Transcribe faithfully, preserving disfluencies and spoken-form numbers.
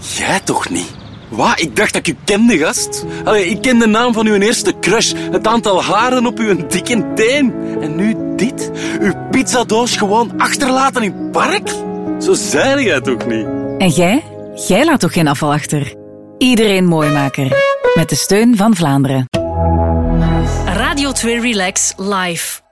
Jij toch niet? Wat? Ik dacht dat ik u kende, gast. Allee, ik ken de naam van uw eerste crush. Het aantal haren op uw dikke teen. En nu dit? Uw pizzadoos gewoon achterlaten in het park? Zo zei jij toch niet? En jij? Jij laat toch geen afval achter? Iedereen Mooimaker. Met de steun van Vlaanderen. Radio twee Relax Live.